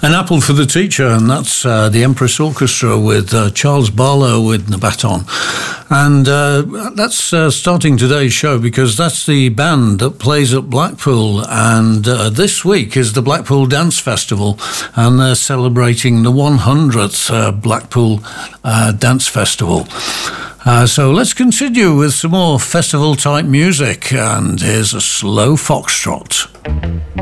An Apple for the Teacher, and that's the Empress Orchestra with Charles Barlow with the baton. And that's starting today's show because that's the band that plays at Blackpool. And this week is the Blackpool Dance Festival, and they're celebrating the 100th Blackpool Dance Festival. So let's continue with some more festival-type music, and here's a slow foxtrot.